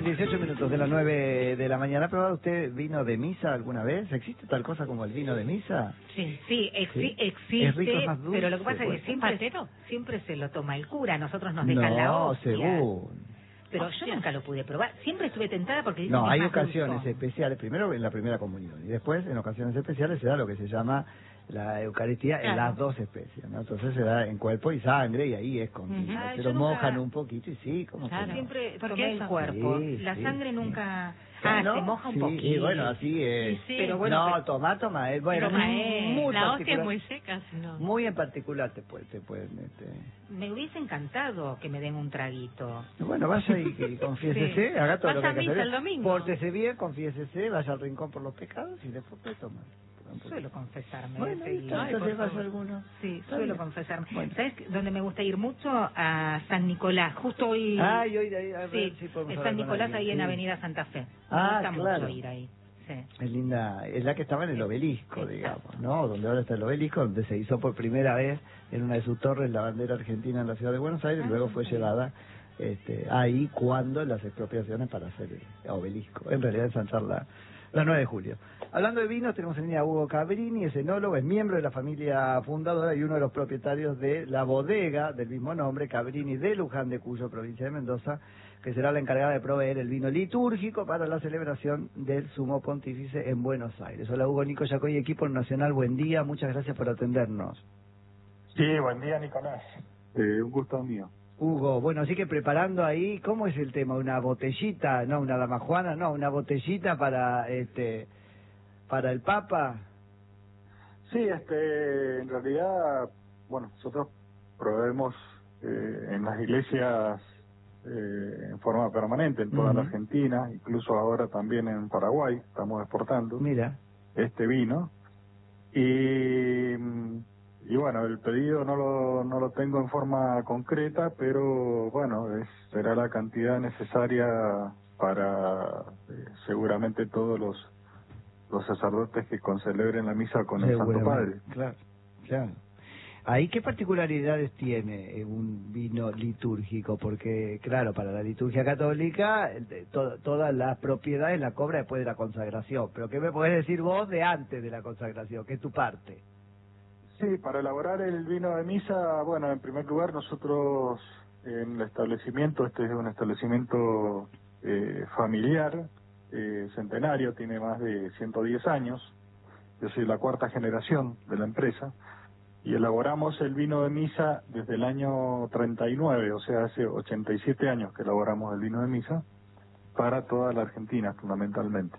18 minutos de las 9 de la mañana. ¿Ha probado usted vino de misa alguna vez? ¿Existe tal cosa como el vino de misa? Sí, ¿Sí? existe, ¿Es rico, es más dulce? pero lo que pasa es que siempre se lo toma el cura, a nosotros nos dejan la hostia. Según... Pero yo nunca lo pude probar, siempre estuve tentada porque dicen No, que es hay más ocasiones dulzón. especiales, primero en la primera comunión, y después en ocasiones especiales se da lo que se llama la Eucaristía en las dos especies, ¿no? Entonces se da en cuerpo y sangre, y ahí es con vino. Se lo mojan un poquito y sí, como que no. Siempre tomé el cuerpo, la sangre nunca... ¿no? Se moja un poquito. poquito. Y bueno, así es. Sí, pero bueno, no, toma, bueno, muy la hostia particular, es muy seca, si no. muy en particular te pueden, me hubiese encantado que me den un traguito. Bueno, vaya y confiésese, haga todo lo que hay que Vaya a misa hacer. el domingo. Pórtese bien, confiésese, vaya al rincón por los pecados y después puede tomar. Suelo confesarme. Bueno, entonces vas a alguno. Sí, Está suelo bien. confesarme. Bueno. ¿Sabes dónde me gusta ir mucho? A San Nicolás, justo hoy. Ay, hoy ahí, a ver sí, si podemos es hablar San con Nicolás alguien, ahí en sí. Avenida Santa Fe. Me gusta mucho ir ahí. Sí. Es linda, es la que estaba en el obelisco, digamos, ¿no? Donde ahora está el obelisco, donde se hizo por primera vez en una de sus torres la bandera argentina en la ciudad de Buenos Aires, luego fue llevada ahí cuando las expropiaciones para hacer el obelisco, en realidad ensanchar la 9 de julio. Hablando de vinos, tenemos en línea a Hugo Cabrini, es enólogo, es miembro de la familia fundadora y uno de los propietarios de la bodega del mismo nombre, Cabrini de Luján de Cuyo, provincia de Mendoza, que será la encargada de proveer el vino litúrgico para la celebración del Sumo Pontífice en Buenos Aires. Hola Hugo, Nico Yacoy, equipo nacional, buen día, muchas gracias por atendernos. Sí, buen día Nicolás, un gusto mío. Hugo, bueno, así que preparando ahí, ¿cómo es el tema? ¿Una botellita, no, una damajuana, no, una botellita para el Papa? Sí, en realidad, bueno, nosotros proveemos en las iglesias en forma permanente en toda la Argentina, incluso ahora también en Paraguay, estamos exportando este vino. Y bueno, el pedido no lo tengo en forma concreta, pero bueno, será la cantidad necesaria para seguramente todos los sacerdotes que concelebren la misa con el Santo Padre. Claro. ¿Ahí qué particularidades tiene un vino litúrgico? Porque, claro, para la liturgia católica, todas las propiedades la cobra después de la consagración. Pero ¿qué me podés decir vos de antes de la consagración? ¿Qué es tu parte? Sí, para elaborar el vino de misa, bueno, en primer lugar nosotros en el establecimiento, este es un establecimiento familiar, centenario, tiene más de 110 años, yo soy la cuarta generación de la empresa, y elaboramos el vino de misa desde el año 39, o sea, hace 87 años que elaboramos el vino de misa, para toda la Argentina fundamentalmente.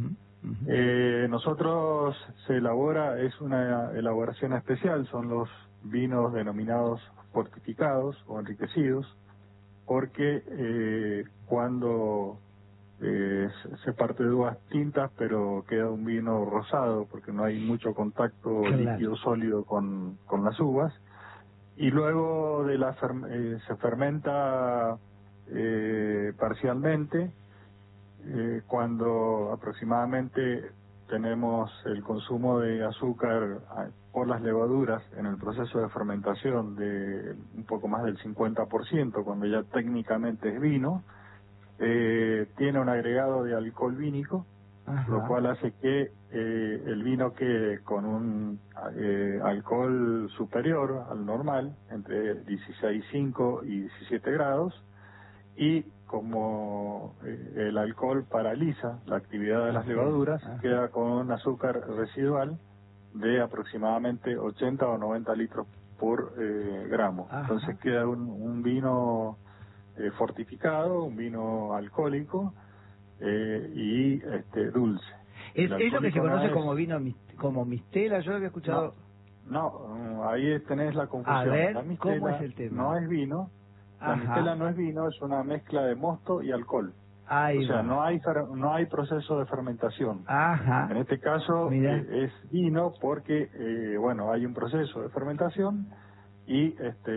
Nosotros es una elaboración especial, son los vinos denominados fortificados o enriquecidos, porque cuando se parte de uvas tintas, pero queda un vino rosado, porque no hay mucho contacto líquido sólido con las uvas, y luego se fermenta parcialmente, cuando aproximadamente tenemos el consumo de azúcar por las levaduras en el proceso de fermentación de un poco más del 50%, cuando ya técnicamente es vino, tiene un agregado de alcohol vínico, lo cual hace que el vino quede con un alcohol superior al normal, entre 16,5 y 17 grados, y como el alcohol paraliza la actividad de las levaduras, queda con un azúcar residual de aproximadamente 80 o 90 litros por gramo. Entonces queda un vino fortificado, un vino alcohólico y dulce. ¿Es lo que se conoce como vino, como mistela? Yo lo había escuchado... No, ahí tenés la confusión. A ver, la mistela ¿cómo es el tema? no es vino. La mistela no es vino, es una mezcla de mosto y alcohol. No hay proceso de fermentación. En este caso es vino porque, hay un proceso de fermentación y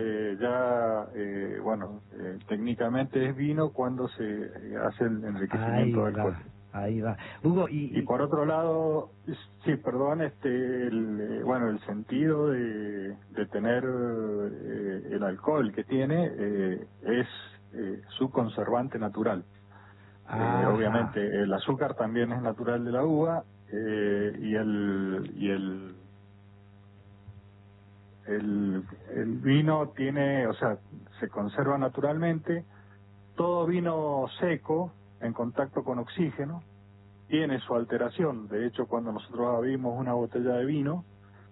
técnicamente es vino cuando se hace el enriquecimiento de alcohol. Ahí va. Hugo, y por otro lado, sí, perdón, el sentido de tener el alcohol que tiene es su conservante natural. Obviamente el azúcar también es natural de la uva, y el vino tiene, o sea, se conserva naturalmente. Todo vino seco en contacto con oxígeno tiene su alteración. De hecho, cuando nosotros abrimos una botella de vino,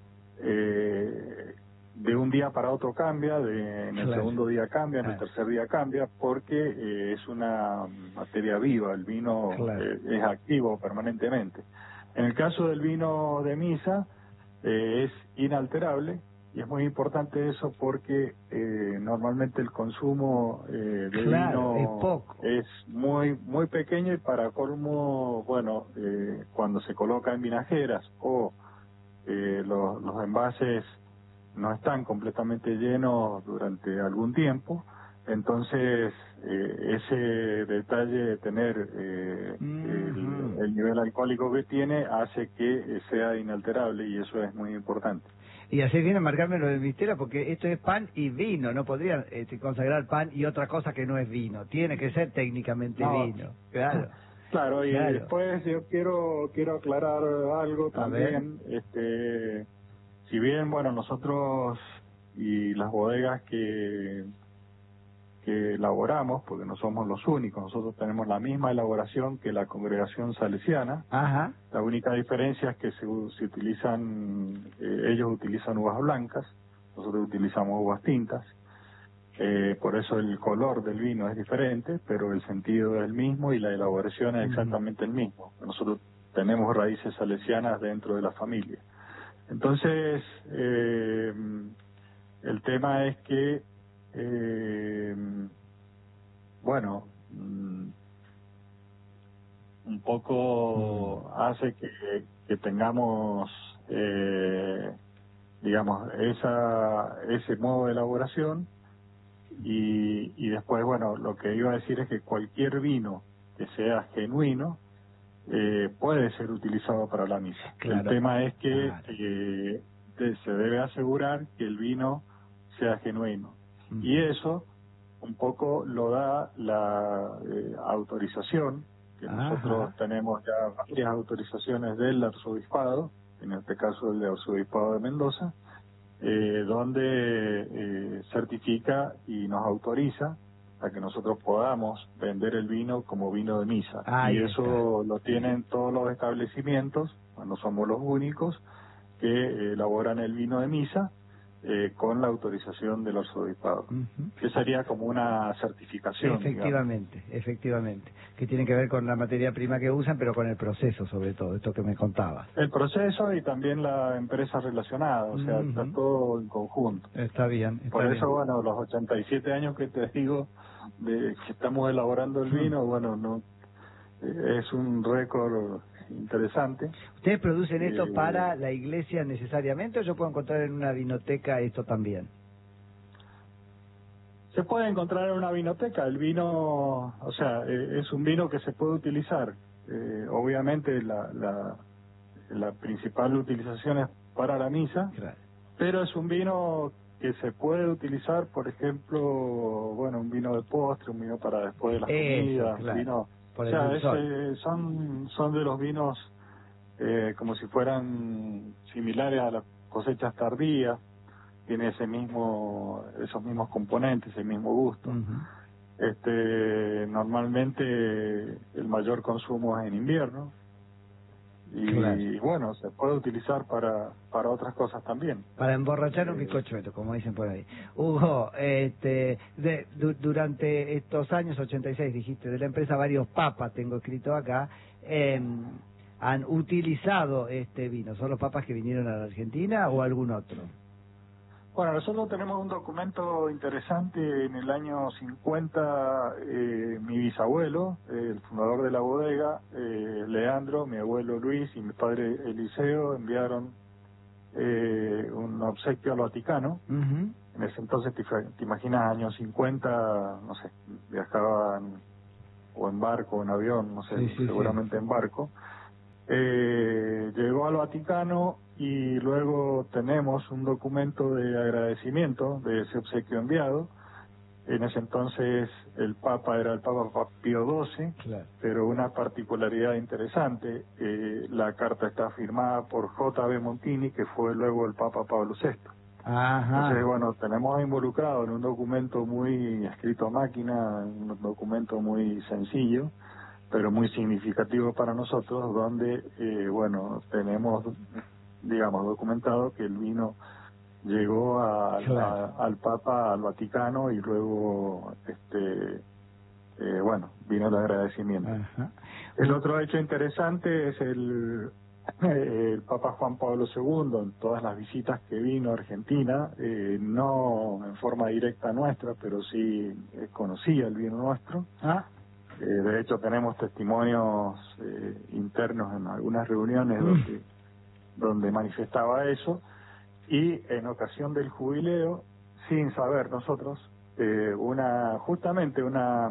de un día para otro cambia, en el segundo día cambia, en el tercer día cambia, porque es una materia viva, el vino es activo permanentemente. En el caso del vino de misa, es inalterable, y es muy importante eso porque normalmente el consumo de vino es muy pequeño, y para colmo, bueno, cuando se coloca en vinajeras o los envases no están completamente llenos durante algún tiempo, entonces ese detalle de tener el nivel alcohólico que tiene hace que sea inalterable, y eso es muy importante. Y así viene a marcarme lo de Mistela, porque esto es pan y vino, no podrían consagrar pan y otra cosa que no es vino, tiene que ser técnicamente vino, claro. Claro, y después yo quiero aclarar algo también. Si bien, bueno, nosotros y las bodegas que elaboramos, porque no somos los únicos, nosotros tenemos la misma elaboración que la congregación salesiana. La única diferencia es que se utilizan, ellos utilizan uvas blancas, nosotros utilizamos uvas tintas. Por eso el color del vino es diferente, pero el sentido es el mismo y la elaboración es exactamente el mismo. Nosotros tenemos raíces salesianas dentro de la familia. Entonces, el tema es que, bueno, un poco hace que tengamos, digamos, ese modo de elaboración. Y después, bueno, lo que iba a decir es que cualquier vino que sea genuino puede ser utilizado para la misa. El tema es que se debe asegurar que el vino sea genuino. Y eso un poco lo da la autorización, que nosotros tenemos ya varias autorizaciones del arzobispado, en este caso el arzobispado de Mendoza, donde certifica y nos autoriza a que nosotros podamos vender el vino como vino de misa. Y eso lo tienen todos los establecimientos, no somos los únicos, que elaboran el vino de misa con la autorización del arzobispado. Que sería como una certificación. Efectivamente, que tiene que ver con la materia prima que usan, pero con el proceso, sobre todo, esto que me contabas. El proceso y también la empresa relacionada, o sea, está todo en conjunto. Está bien. Por eso, bueno, los 87 años que te digo de que estamos elaborando el vino, bueno, no es un récord interesante. ¿Ustedes producen esto para la iglesia necesariamente, o yo puedo encontrar en una vinoteca esto también? Se puede encontrar en una vinoteca. El vino, o sea, es un vino que se puede utilizar. Obviamente la principal utilización es para la misa, pero es un vino que se puede utilizar, por ejemplo, bueno, un vino de postre, un vino para después de las comidas, vino. O sea, son de los vinos como si fueran similares a las cosechas tardías, tiene esos mismos componentes, ese mismo gusto. Normalmente el mayor consumo es en invierno, y bueno, se puede utilizar para otras cosas también. Para emborrachar un bizcochuelo, como dicen por ahí. Hugo, durante estos años, 86 dijiste, de la empresa, varios papas, tengo escrito acá, han utilizado este vino. ¿Son los papas que vinieron a la Argentina o algún otro? Bueno, nosotros tenemos un documento interesante. En el año 50, mi bisabuelo, el fundador de la bodega, Leandro, mi abuelo Luis y mi padre Eliseo enviaron un obsequio al Vaticano. En ese entonces, te imaginas, años 50, no sé, viajaban o en barco o en avión, no sé, seguramente en barco. Llegó al Vaticano, y luego tenemos un documento de agradecimiento de ese obsequio enviado, En ese entonces el Papa era el Papa Pío XII, claro. Pero una particularidad interesante, la carta está firmada por J.B. Montini, que fue luego el Papa Pablo VI. Ajá. Entonces, bueno, tenemos involucrado en un documento muy escrito a máquina, un documento muy sencillo, pero muy significativo para nosotros, donde, bueno, tenemos, digamos, documentado que el vino llegó al Papa, al Vaticano, y luego, bueno, vino el agradecimiento. Ajá. El otro hecho interesante es el Papa Juan Pablo II, en todas las visitas que vino a Argentina, no en forma directa nuestra, pero sí conocía el vino nuestro. De hecho, tenemos testimonios internos en algunas reuniones donde manifestaba eso, y en ocasión del jubileo, sin saber nosotros, justamente una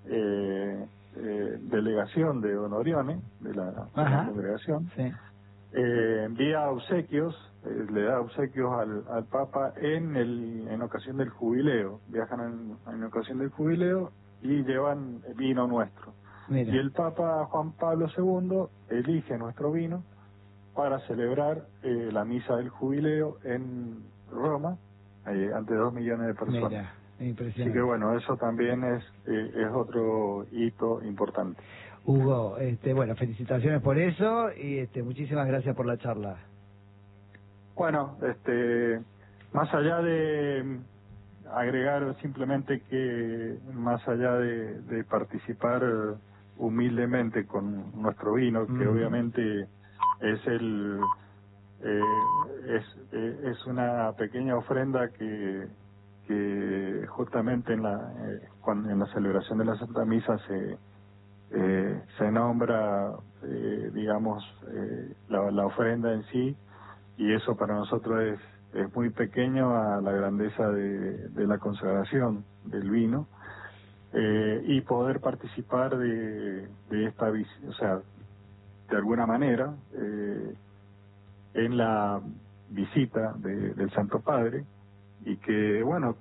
delegación de Onorione, de la congregación, sí. Envía obsequios, le da obsequios al Papa en ocasión del jubileo. Viajan en ocasión del jubileo y llevan vino nuestro. Mira. Y el Papa Juan Pablo II elige nuestro vino para celebrar la misa del jubileo en Roma, ante 2 millones de personas. Mira, impresionante. Así que bueno, eso también es otro hito importante. Hugo, bueno, felicitaciones por eso y muchísimas gracias por la charla. Bueno, más allá de agregar simplemente que más allá de participar humildemente con nuestro vino, que obviamente es es una pequeña ofrenda que justamente en la celebración de la Santa Misa se nombra, digamos, la ofrenda en sí, y eso para nosotros es muy pequeño a la grandeza de la consagración del vino, y poder participar de esta visita, o sea, de alguna manera, en la visita del Santo Padre, y que, bueno,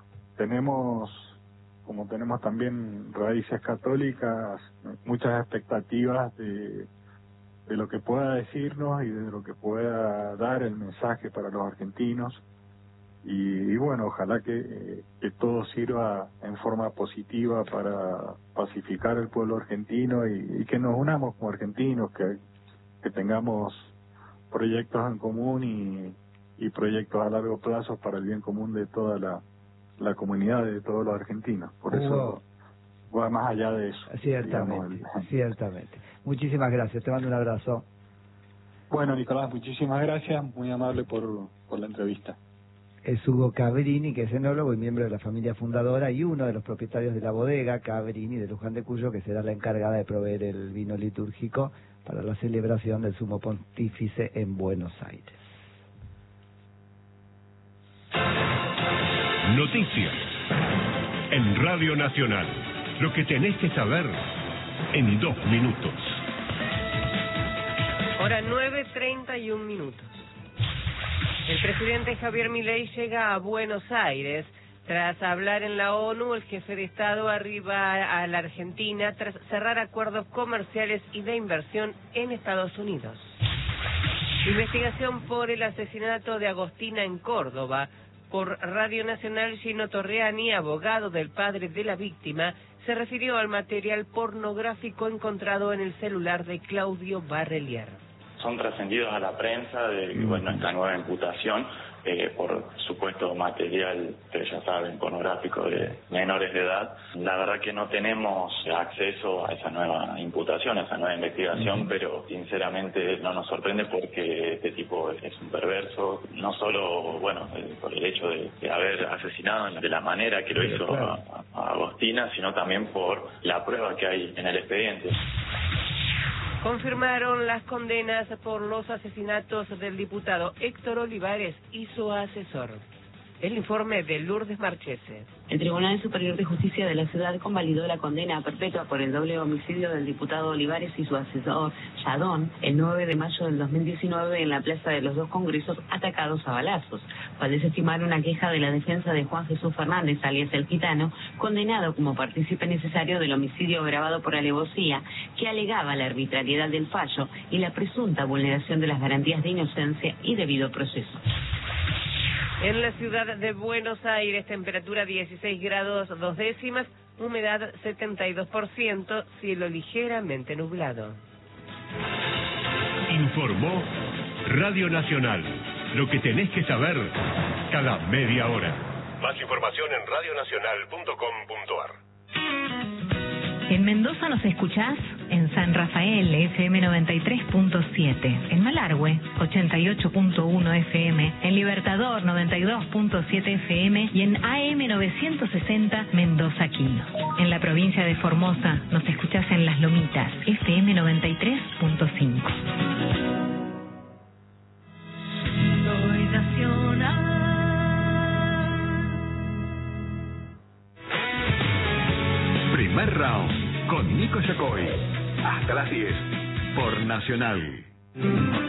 como tenemos también raíces católicas, muchas expectativas de lo que pueda decirnos y de lo que pueda dar el mensaje para los argentinos, y bueno, ojalá que todo sirva en forma positiva para pacificar el pueblo argentino y que nos unamos como argentinos, que tengamos proyectos en común y proyectos a largo plazo para el bien común de toda la comunidad, de todos los argentinos. Por eso va más allá de eso. Ciertamente, digamos, ciertamente. Muchísimas gracias, te mando un abrazo. Bueno, Nicolás, muchísimas gracias, muy amable por la entrevista. Es Hugo Cabrini, que es enólogo y miembro de la familia fundadora y uno de los propietarios de la bodega Cabrini de Luján de Cuyo, que será la encargada de proveer el vino litúrgico para la celebración del Sumo Pontífice en Buenos Aires. Noticias en Radio Nacional. Lo que tenés que saber en 2 minutos. Hora 9:31. El presidente Javier Milei llega a Buenos Aires. Tras hablar en la ONU, el jefe de Estado arriba a la Argentina tras cerrar acuerdos comerciales y de inversión en Estados Unidos. Investigación por el asesinato de Agostina en Córdoba. Por Radio Nacional, Gino Torreani, abogado del padre de la víctima, se refirió al material pornográfico encontrado en el celular de Claudio Barrelier. Son trascendidos a la prensa de esta nueva imputación por supuesto material, ustedes ya saben, pornográfico de menores de edad. La verdad que no tenemos acceso a esa nueva imputación, a esa nueva investigación, pero sinceramente no nos sorprende porque este tipo es un perverso, no solo, por el hecho de haber asesinado de la manera que lo hizo a Agostina, sino también por la prueba que hay en el expediente. Confirmaron las condenas por los asesinatos del diputado Héctor Olivares y su asesor. El informe de Lourdes Marchese. El Tribunal Superior de Justicia de la Ciudad convalidó la condena perpetua por el doble homicidio del diputado Olivares y su asesor Yadón el 9 de mayo del 2019 en la Plaza de los Dos Congresos, atacados a balazos. Al desestimar una queja de la defensa de Juan Jesús Fernández, alias El Gitano, condenado como partícipe necesario del homicidio agravado por alevosía, que alegaba la arbitrariedad del fallo y la presunta vulneración de las garantías de inocencia y debido proceso. En la ciudad de Buenos Aires, temperatura 16 grados 2 décimas, humedad 72%, cielo ligeramente nublado. Informó Radio Nacional. Lo que tenés que saber cada media hora. Más información en radionacional.com.ar. En Mendoza nos escuchás en San Rafael, FM 93.7, en Malargüe, 88.1 FM, en Libertador, 92.7 FM y en AM 960 Mendoza Quino. En la provincia de Formosa nos escuchás en Las Lomitas, FM 93.5. Soy nacional. Primer round con Nico Yacoy. Hasta las 10 por Nacional.